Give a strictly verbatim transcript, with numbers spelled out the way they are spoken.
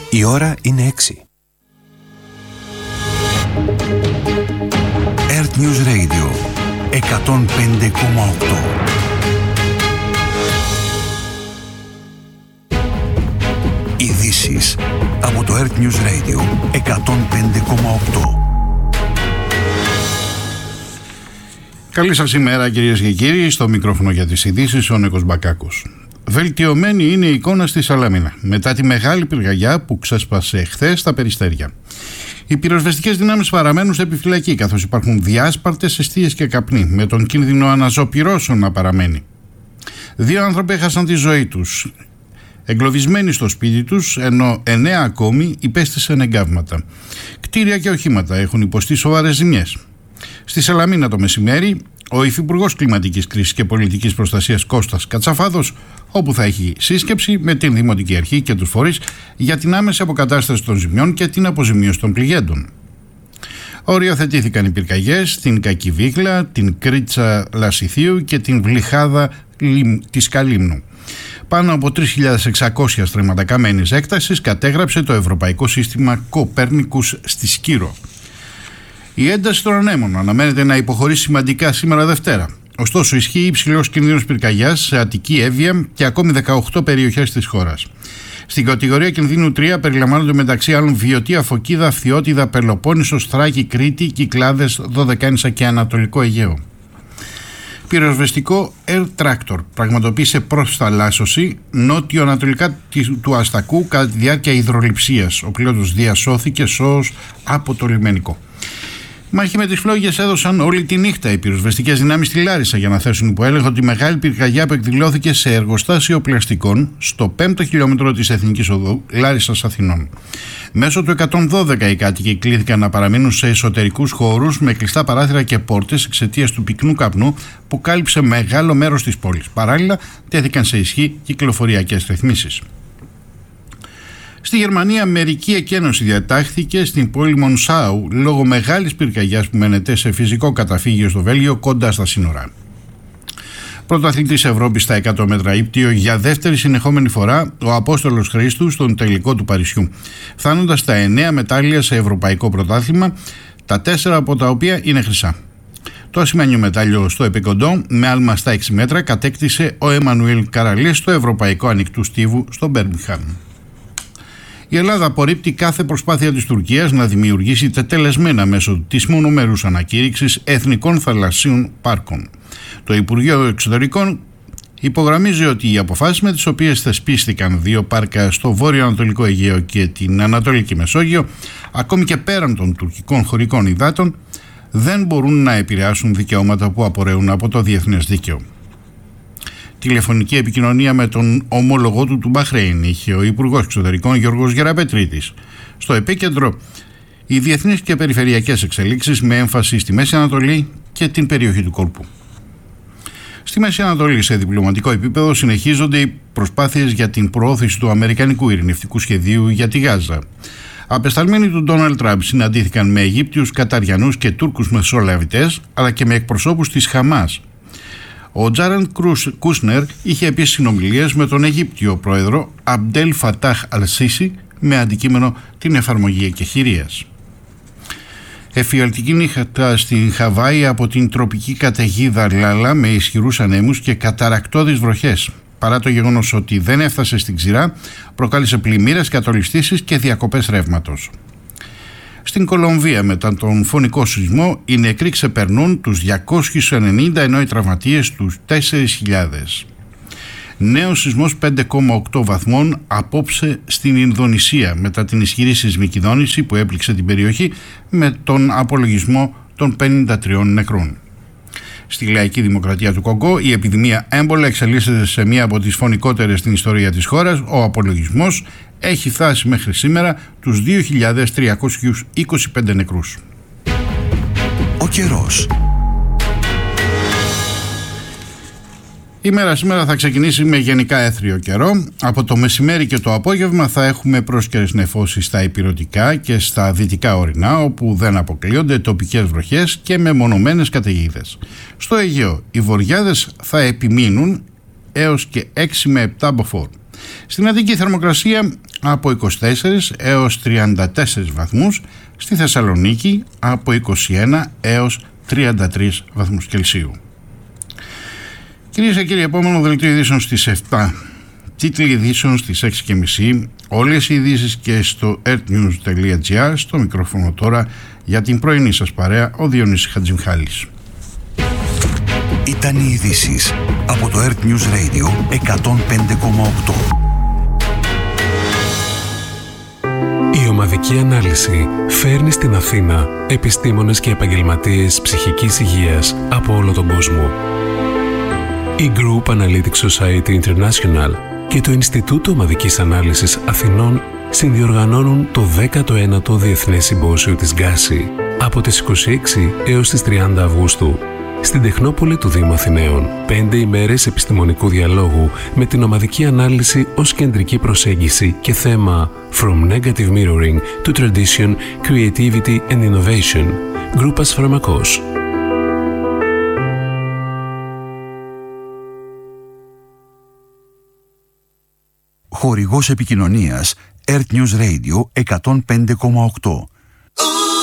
Η ώρα είναι έξι. Earth News Radio εκατόν πέντε κόμμα οκτώ. Ειδήσεις από το Earth News Radio εκατόν πέντε κόμμα οκτώ. Καλή σας ημέρα κυρίες και κύριοι, στο μικρόφωνο για τις ειδήσεις ο Νίκος Μπακάκος. Βελτιωμένη είναι η εικόνα στη Σαλαμίνα μετά τη μεγάλη πυρκαγιά που ξέσπασε χθες στα Περιστέρια. Οι πυροσβεστικές δυνάμεις παραμένουν σε επιφυλακή, καθώς υπάρχουν διάσπαρτες εστίες και καπνοί, με τον κίνδυνο αναζωπυρώσεων να παραμένει. Δύο άνθρωποι έχασαν τη ζωή τους, εγκλωβισμένοι στο σπίτι τους, ενώ εννέα ακόμη υπέστησαν εγκάβματα. Κτίρια και οχήματα έχουν υποστεί σοβαρές ζημιές. Στη Σαλαμίνα το μεσημέρι, ο Υφυπουργός Κλιματικής Κρίσης και Πολιτικής Προστασίας Κώστας Κατσαφάδος, όπου θα έχει σύσκεψη με την Δημοτική Αρχή και τους φορείς για την άμεση αποκατάσταση των ζημιών και την αποζημίωση των πληγέντων. Οριοθετήθηκαν οι πυρκαγιές στην Κακιβίκλα, την Κρίτσα Λασιθίου και την Βλυχάδα της Καλύμνου. Πάνω από τρεις χιλιάδες εξακόσια στρέμματα καμένης έκτασης κατέγραψε το Ευρωπαϊκό Σύστημα Κοπέρνικους στη Σκύρο. Η ένταση των ανέμων αναμένεται να υποχωρήσει σημαντικά σήμερα Δευτέρα. Ωστόσο, ισχύει υψηλός κίνδυνος πυρκαγιάς σε Αττική, Εύβοια και ακόμη δεκαοκτώ περιοχές της χώρας. Στην κατηγορία κινδύνου τρία περιλαμβάνονται μεταξύ άλλων Βιωτία, Φωκίδα, Φθιώτιδα, Πελοπόννησος, Θράκη, Κρήτη, Κυκλάδες, Δωδεκάνησα και Ανατολικό Αιγαίο. Πυροσβεστικό Air Tractor πραγματοποίησε προσθαλάσσωση νότιο-ανατολικά του Αστακού κατά τη διάρκεια υδρολειψίας. Ο πλοίος διασώθηκε σώος από το λιμενικό. Μάχη με τις φλόγες έδωσαν όλη τη νύχτα οι πυροσβεστικές δυνάμεις στη Λάρισα για να θέσουν υπό έλεγχο τη μεγάλη πυρκαγιά που εκδηλώθηκε σε εργοστάσιο πλαστικών στο πέμπτο χιλιόμετρο της Εθνικής Οδού Λάρισσας Αθηνών. Μέσω του εκατόν δώδεκα οι κάτοικοι κλήθηκαν να παραμείνουν σε εσωτερικούς χώρους με κλειστά παράθυρα και πόρτες εξαιτίας του πυκνού καπνού που κάλυψε μεγάλο μέρος της πόλης. Παράλληλα, τέθηκαν σε ισχύ κυκλοφοριακές ρυθμίσεις. Στη Γερμανία, μερική εκένωση διατάχθηκε στην πόλη Μονσάου λόγω μεγάλης πυρκαγιάς που μένεται σε φυσικό καταφύγιο στο Βέλγιο κοντά στα σύνορα. Πρωταθλητής Ευρώπης στα εκατό μέτρα ύπτιο για δεύτερη συνεχόμενη φορά ο Απόστολος Χρήστου στον τελικό του Παρισιού, φτάνοντας στα εννέα μετάλλια σε ευρωπαϊκό πρωτάθλημα, τα τέσσερα από τα οποία είναι χρυσά. Το ασημένιο μετάλλιο στο επικοντό με άλμα στα έξι μέτρα κατέκτησε ο Εμμανουήλ Καραλής στο Ευρωπαϊκό Ανοιχτού Στίβου στο Μπέρμιγχαμ. Η Ελλάδα απορρίπτει κάθε προσπάθεια της Τουρκίας να δημιουργήσει τετελεσμένα μέσω της μονομερούς ανακήρυξης εθνικών θαλασσίων πάρκων. Το Υπουργείο Εξωτερικών υπογραμμίζει ότι οι αποφάσεις με τις οποίες θεσπίστηκαν δύο πάρκα στο βόρειο-ανατολικό Αιγαίο και την Ανατολική Μεσόγειο, ακόμη και πέραν των τουρκικών χωρικών υδάτων, δεν μπορούν να επηρεάσουν δικαιώματα που απορρέουν από το διεθνές δίκαιο. Τηλεφωνική επικοινωνία με τον ομόλογό του του Μπαχρέιν είχε ο Υπουργός Εξωτερικών Γιώργος Γεραπετρίτης. Στο επίκεντρο, οι διεθνείς και περιφερειακές εξελίξεις με έμφαση στη Μέση Ανατολή και την περιοχή του Κόλπου. Στη Μέση Ανατολή, σε διπλωματικό επίπεδο, συνεχίζονται οι προσπάθειες για την προώθηση του αμερικανικού ειρηνευτικού σχεδίου για τη Γάζα. Απεσταλμένοι του Ντόναλντ Τραμπ συναντήθηκαν με Αιγύπτιους, Καταριανούς και Τούρκους μεσολαβητές, αλλά και με εκπροσώπους της Χαμάς. Ο Τζάραντ Κούσνερ είχε επίσης συνομιλίες με τον Αιγύπτιο πρόεδρο Αμπντέλ Φατάχ Αλ-Σίσι με αντικείμενο την εφαρμογή εκεχηρίας. Εφιαλτική νύχτα στην Χαβάη από την τροπική καταιγίδα Λάλα με ισχυρούς ανέμους και καταρακτώδεις βροχές. Παρά το γεγονός ότι δεν έφτασε στην ξηρά, προκάλεσε πλημμύρες, κατολιστήσεις και διακοπές ρεύματος. Στην Κολομβία, μετά τον φωνικό σεισμό, οι νεκροί ξεπερνούν τους διακόσιους ενενήντα ενώ οι τραυματίες τους τέσσερις χιλιάδες. Νέος σεισμός πέντε κόμμα οκτώ βαθμών απόψε στην Ινδονησία μετά την ισχυρή σεισμική δόνηση που έπληξε την περιοχή με τον απολογισμό των πενήντα τριών νεκρών. Στη Λαϊκή Δημοκρατία του Κονγκό η επιδημία έμπολα εξελίσσεται σε μία από τις φωνικότερες στην ιστορία της χώρας. Ο απολογισμός έχει φτάσει μέχρι σήμερα τους δύο χιλιάδες τριακόσιους είκοσι πέντε νεκρούς. Ο καιρός. Η μέρα σήμερα θα ξεκινήσει με γενικά έθριο καιρό. Από το μεσημέρι και το απόγευμα θα έχουμε πρόσκαιρες νεφώσεις στα ηπειρωτικά και στα δυτικά ορεινά, όπου δεν αποκλείονται τοπικές βροχές και μεμονωμένες καταιγίδες. Στο Αιγαίο οι βοριάδες θα επιμείνουν έως και έξι με επτά μποφόρ. Στην Αττική θερμοκρασία από είκοσι τέσσερις έως τριάντα τέσσερις βαθμούς, στη Θεσσαλονίκη από είκοσι ένα έως τριάντα τρεις βαθμούς Κελσίου. Κυρίες και κύριοι, επόμενο δελτίο ειδήσεων στις επτά. Τίτλοι ειδήσεων στις έξι και μισή. Όλες οι ειδήσεις και στο earthnews τελεία gr. Στο μικρόφωνο τώρα για την πρωινή σας παρέα ο Διονύσης Χατζημιχάλης. Ήταν οι ειδήσεις από το Earth News Radio εκατόν πέντε κόμμα οκτώ. Η ομαδική ανάλυση φέρνει στην Αθήνα επιστήμονες και επαγγελματίες ψυχικής υγείας από όλο τον κόσμο. Η Group Analytics Society International και το Ινστιτούτο Ομαδικής Ανάλυσης Αθηνών συνδιοργανώνουν το δέκατο ένατο Διεθνές Συμπόσιο της ΓΚΑΣΥ από τις είκοσι έξι έως τις τριάντα Αυγούστου στην Τεχνόπολη του Δήμου Αθηναίων. Πέντε ημέρες επιστημονικού διαλόγου με την ομαδική ανάλυση ως κεντρική προσέγγιση και θέμα From Negative Mirroring to Tradition, Creativity and Innovation. Γκρούπας Φαρμακός. Χορηγός επικοινωνίας Earth News Radio εκατόν πέντε κόμμα οκτώ.